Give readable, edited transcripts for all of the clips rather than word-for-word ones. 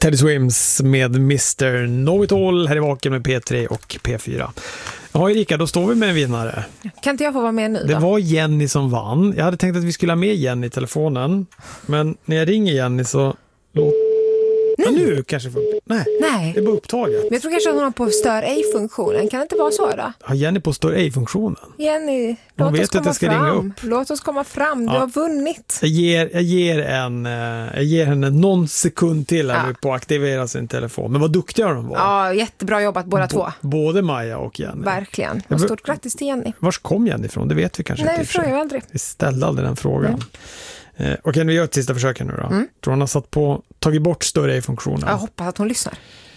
Teddy Swims med Mr. Know-It-All här i Vaken med P3 och P4. Ja, Erika, då står vi med en vinnare. Kan inte jag få vara med nu då? Det var Jenny som vann. Jag hade tänkt att vi skulle ha med Jenny i telefonen. Men när jag ringer Jenny så... Ja, nu kanske Nej, det är bara upptaget. Men jag tror kanske att hon har på stör ej-funktionen. Kan det inte vara så då? Har Jenny på stör ej-funktionen? Jenny, låt oss komma fram. Låt oss komma fram, du har vunnit. Jag ger henne någon sekund till här på att aktivera sin telefon. Men vad duktiga de var. Ja, jättebra jobbat båda två. Både Maja och Jenny. Verkligen. Och stort grattis till Jenny. Vars kom Jenny ifrån? Det vet vi kanske inte. Nej, det frågar jag aldrig. Vi ställde aldrig den frågan. Okej, vi gör ett sista försök nu då. Tror hon har tagit bort större i-funktionen? Jag hoppas att hon lyssnar.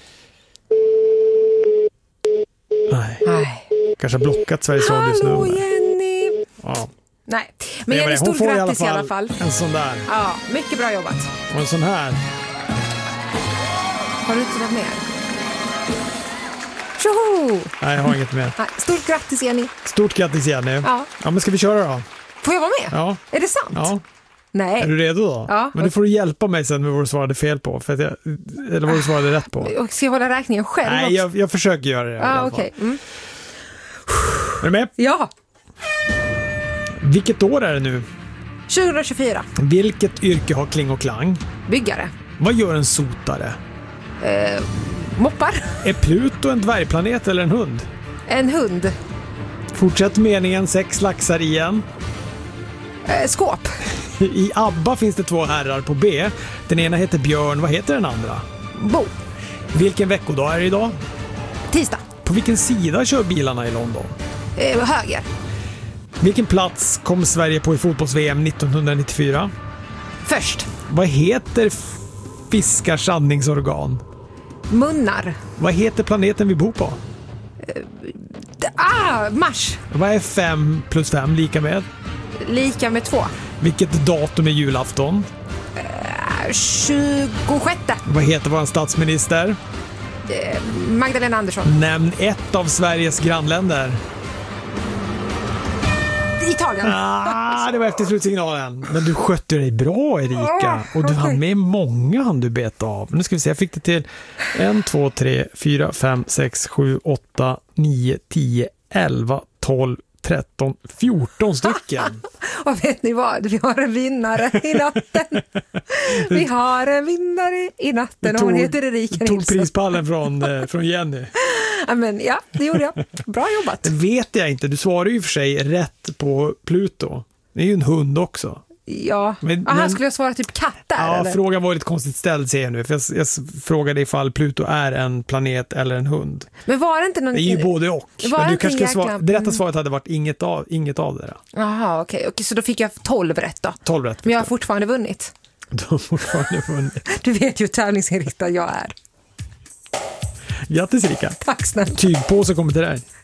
Nej. Kanske har blockat Sveriges Radios nummer. Hallå Jenny! Ja. Nej, men Jenny, stort grattis i alla fall. En sån där. Ja, mycket bra jobbat. Och en sån här. Har du inte något mer? Tjoho! Nej, jag har inget mer. Stort grattis Jenny. Stort grattis Jenny. Ja, men ska vi köra då? Får jag vara med? Ja. Är det sant? Ja. Nej. Är du redo då? Ja. Men du får hjälpa mig sen med vad du svarade fel på. Eller vad du svarade rätt på. Och ska jag hålla räkningen själv? Nej, jag försöker göra det. Okej. Är du med? Ja. Vilket år är det nu? 2024. Vilket yrke har Kling och Klang? Byggare. Vad gör en sotare? Moppar. Är Pluto en dvärgplanet eller en hund? En hund. Fortsätt meningen, 6 laxar igen. Skåp. I ABBA finns det 2 herrar på B. Den ena heter Björn, vad heter den andra? Bo. Vilken veckodag är det idag? Tisdag. På vilken sida kör bilarna i London? Höger. Vilken plats kom Sverige på i fotbolls-VM 1994? Först. Vad heter fiskars andningsorgan? Munnar. Vad heter planeten vi bor på? Mars. Vad är 5 plus 5 lika med? Lika med 2. Vilket datum är julafton? 26. Vad heter vår statsminister? Magdalena Andersson. Nämn ett av Sveriges grannländer. Italien. Det var efter slutsignalen. Men du skötte dig bra, Erika. Och du hann med många han du bet av. Nu ska vi se, jag fick det till 1, 2, 3, 4, 5, 6, 7, 8, 9, 10, 11, 12, 13, 14 stycken. Och vet ni vad? Vi har en vinnare i natten. Vi har en vinnare i natten och hon heter Erika Nilsson. Tog prispallen från Jenny. Men ja, det gjorde jag. Bra jobbat. Det vet jag inte. Du svarar ju för sig rätt på Pluto. Det är ju en hund också. Ja, han skulle jag svara typ katter. Ja, eller? Frågan var lite konstigt ställd ser jag nu. För jag frågade ifall Pluto är en planet eller en hund. Men var det inte någon... Det är ju både och. Men du kanske ska det rätta svaret hade varit inget av det. Jaha, okej. Så då fick jag 12 rätt då. 12 rätt. Men jag har fortfarande vunnit. Du har fortfarande vunnit. Du vet ju hur tävlingsinriktad jag är. Grattis Erika. Tack snälla. Tygpåse kommer till dig.